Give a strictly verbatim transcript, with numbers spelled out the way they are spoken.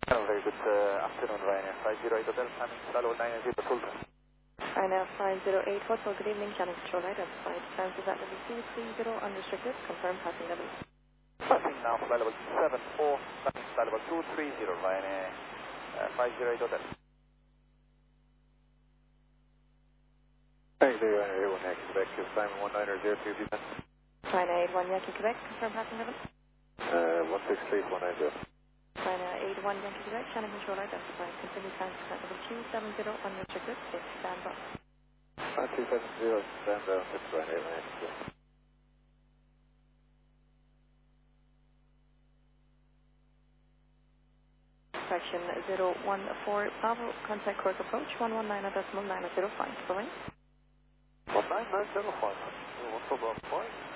Hello, very good uh, afternoon, Ryanair five zero eight Hotel, San Salvo nine zero Sultan. Ryanair five zero eight Hotel, good evening, channel control identified. Sounds is at level two three zero, unrestricted, confirm passing level. Passing now, flight level seven four, passing flight level two three zero, Ryanair uh, five zero eight Hotel. Hey, there, Ryanair one Yankee Quebec, Simon one nine zero two, be Ryanair eight one Yankee Quebec, confirm passing level. Uh, one six three one nine zero. Ryanair eight one Yankee Quebec, channel control identified. Continue sounds is at level two seven zero, unrestricted, six stand by. Uh, two seven zero, stand down, that's Ryanair one Yankee Quebec. Section zero one four, Bravo, contact course approach, one one nine decimal nine zero five, bye-bye. one nine nine zero five, one four, one five.